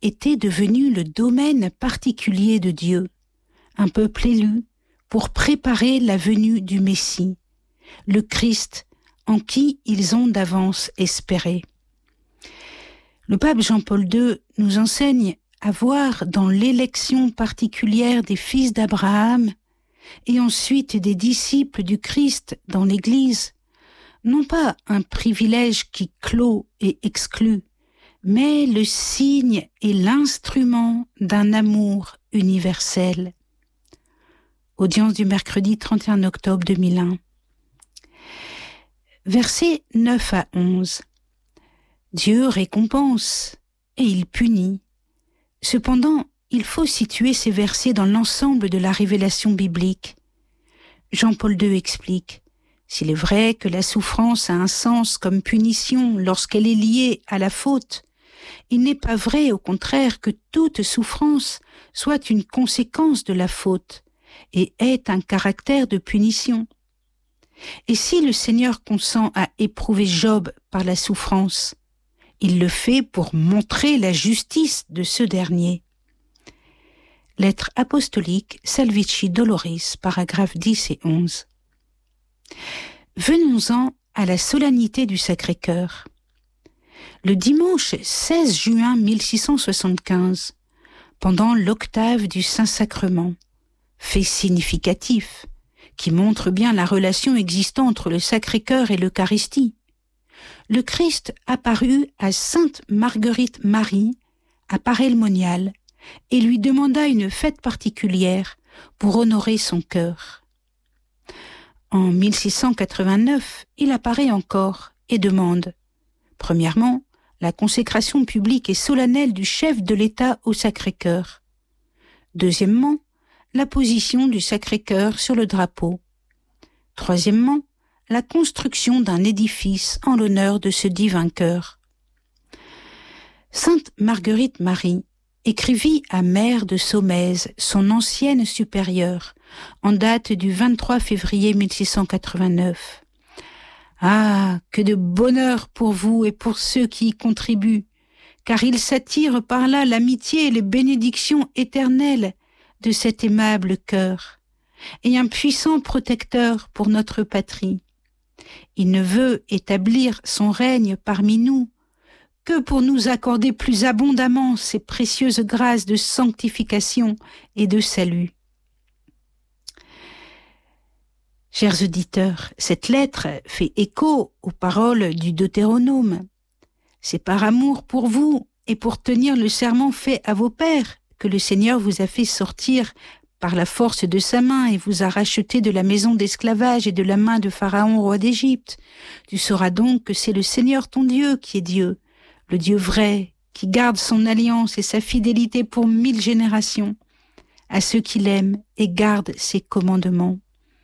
était devenu le domaine particulier de Dieu, un peuple élu pour préparer la venue du Messie, le Christ en qui ils ont d'avance espéré. Le pape Jean-Paul II nous enseigne à voir dans l'élection particulière des fils d'Abraham et ensuite des disciples du Christ dans l'Église, non pas un privilège qui clôt et exclut, mais le signe et l'instrument d'un amour universel. Audience du mercredi 31 octobre 2001. Versets 9 à 11. Dieu récompense et il punit. Cependant, il faut situer ces versets dans l'ensemble de la révélation biblique. Jean-Paul II explique: s'il est vrai que la souffrance a un sens comme punition lorsqu'elle est liée à la faute, il n'est pas vrai, au contraire, que toute souffrance soit une conséquence de la faute et ait un caractère de punition. Et si le Seigneur consent à éprouver Job par la souffrance, il le fait pour montrer la justice de ce dernier. Lettre apostolique Salvici Doloris, paragraphes 10 et 11. Venons-en à la solennité du Sacré-Cœur. Le dimanche 16 juin 1675, pendant l'octave du Saint-Sacrement, fait significatif, qui montre bien la relation existant entre le Sacré-Cœur et l'Eucharistie, le Christ apparut à Sainte Marguerite Marie, à Paray-le-Monial, et lui demanda une fête particulière pour honorer son cœur. En 1689, il apparaît encore et demande, premièrement, la consécration publique et solennelle du chef de l'État au Sacré-Cœur. Deuxièmement, la position du Sacré-Cœur sur le drapeau. Troisièmement, la construction d'un édifice en l'honneur de ce divin cœur. Sainte Marguerite Marie écrivit à Mère de Saumaise, son ancienne supérieure, en date du 23 février 1689. « Ah, que de bonheur pour vous et pour ceux qui y contribuent, car ils s'attirent par là l'amitié et les bénédictions éternelles de cet aimable cœur, et un puissant protecteur pour notre patrie. Il ne veut établir son règne parmi nous que pour nous accorder plus abondamment ces précieuses grâces de sanctification et de salut. » Chers auditeurs, cette lettre fait écho aux paroles du Deutéronome. C'est par amour pour vous et pour tenir le serment fait à vos pères que le Seigneur vous a fait sortir par la force de sa main et vous a racheté de la maison d'esclavage et de la main de Pharaon, roi d'Égypte. Tu sauras donc que c'est le Seigneur ton Dieu qui est Dieu, le Dieu vrai, qui garde son alliance et sa fidélité pour 1000 générations, à ceux qui l'aiment et gardent ses commandements.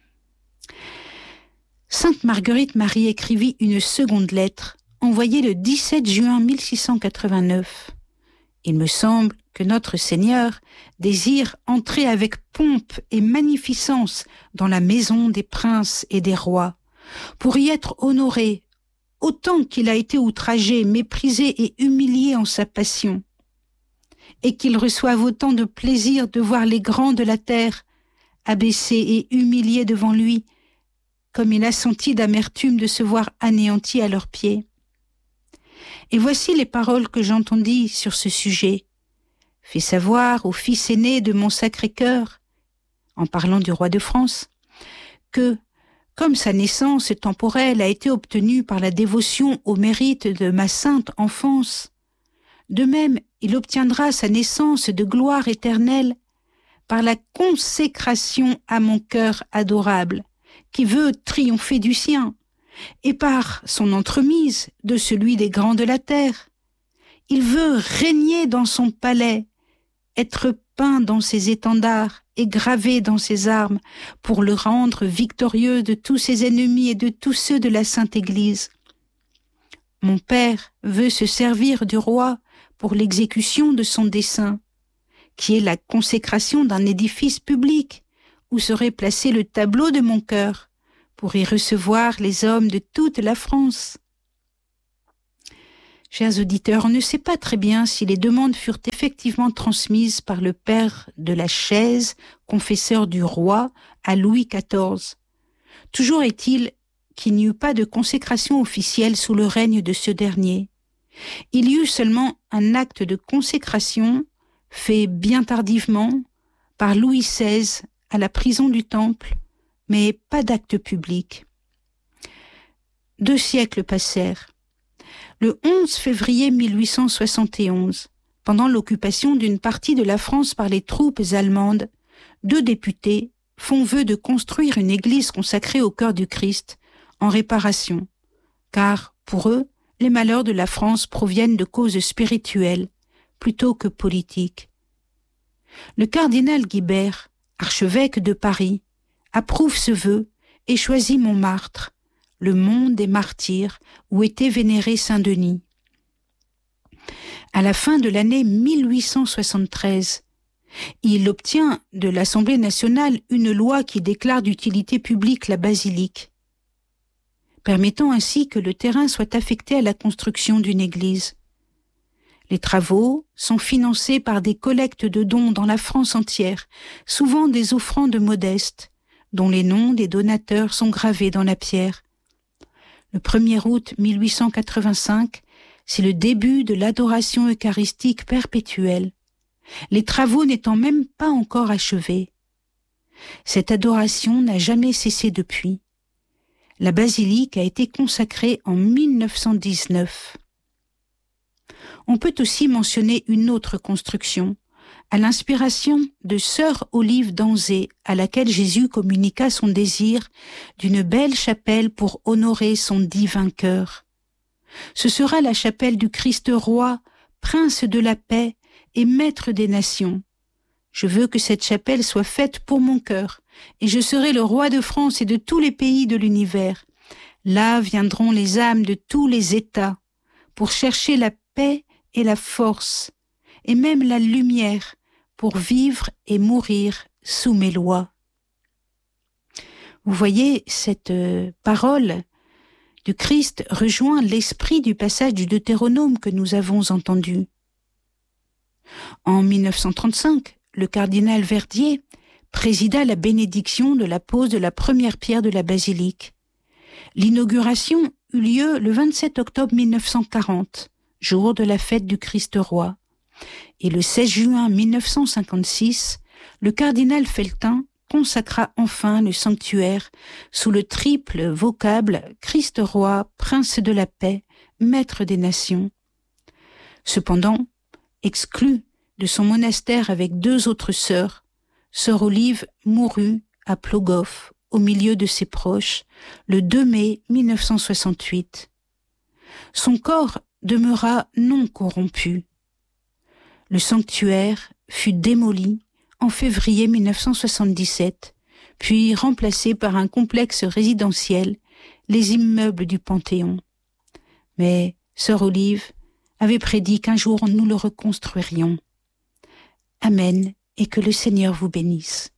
Sainte Marguerite Marie écrivit une seconde lettre, envoyée le 17 juin 1689. Il me semble que notre Seigneur désire entrer avec pompe et magnificence dans la maison des princes et des rois, pour y être honoré, autant qu'il a été outragé, méprisé et humilié en sa passion, et qu'il reçoive autant de plaisir de voir les grands de la terre abaissés et humiliés devant lui, comme il a senti d'amertume de se voir anéantis à leurs pieds. Et voici les paroles que j'entendis sur ce sujet. Fais savoir au fils aîné de mon Sacré-Cœur, en parlant du roi de France, que, comme sa naissance temporelle a été obtenue par la dévotion au mérite de ma sainte enfance, de même il obtiendra sa naissance de gloire éternelle par la consécration à mon cœur adorable, qui veut triompher du sien, et par son entremise de celui des grands de la terre. Il veut régner dans son palais, être peint dans ses étendards et gravé dans ses armes, pour le rendre victorieux de tous ses ennemis et de tous ceux de la Sainte Église. Mon père veut se servir du roi pour l'exécution de son dessein, qui est la consécration d'un édifice public, où serait placé le tableau de mon cœur, pour y recevoir les hommes de toute la France. Chers auditeurs, on ne sait pas très bien si les demandes furent effectivement transmises par le père de la Chaise, confesseur du roi, à Louis XIV. Toujours est-il qu'il n'y eut pas de consécration officielle sous le règne de ce dernier. Il y eut seulement un acte de consécration fait bien tardivement par Louis XVI à la prison du Temple, mais pas d'acte public. 2 siècles passèrent. Le 11 février 1871, pendant l'occupation d'une partie de la France par les troupes allemandes, 2 députés font vœu de construire une église consacrée au cœur du Christ en réparation, car, pour eux, les malheurs de la France proviennent de causes spirituelles plutôt que politiques. Le cardinal Guibert, archevêque de Paris, approuve ce vœu et choisit Montmartre, le mont des martyrs, où était vénéré Saint-Denis. À la fin de l'année 1873, il obtient de l'Assemblée nationale une loi qui déclare d'utilité publique la basilique, permettant ainsi que le terrain soit affecté à la construction d'une église. Les travaux sont financés par des collectes de dons dans la France entière, souvent des offrandes modestes, dont les noms des donateurs sont gravés dans la pierre. Le 1er août 1885, c'est le début de l'adoration eucharistique perpétuelle, les travaux n'étant même pas encore achevés. Cette adoration n'a jamais cessé depuis. La basilique a été consacrée en 1919. On peut aussi mentionner une autre construction, à l'inspiration de sœur Olive d'Anzé, à laquelle Jésus communiqua son désir d'une belle chapelle pour honorer son divin cœur. Ce sera la chapelle du Christ roi, prince de la paix et maître des nations. Je veux que cette chapelle soit faite pour mon cœur, et je serai le roi de France et de tous les pays de l'univers. Là viendront les âmes de tous les États, pour chercher la paix et la force, et même la lumière, pour vivre et mourir sous mes lois. Vous voyez, cette parole du Christ rejoint l'esprit du passage du Deutéronome que nous avons entendu. En 1935, le cardinal Verdier présida la bénédiction de la pose de la première pierre de la basilique. L'inauguration eut lieu le 27 octobre 1940, jour de la fête du Christ roi. Et le 16 juin 1956, le cardinal Feltin consacra enfin le sanctuaire sous le triple vocable Christ roi, prince de la paix, maître des nations. Cependant, exclue de son monastère avec 2 autres sœurs, sœur Olive mourut à Plogoff, au milieu de ses proches, le 2 mai 1968. Son corps demeura non corrompu. Le sanctuaire fut démoli en février 1977, puis remplacé par un complexe résidentiel, les immeubles du Panthéon. Mais sœur Olive avait prédit qu'un jour nous le reconstruirions. Amen, et que le Seigneur vous bénisse.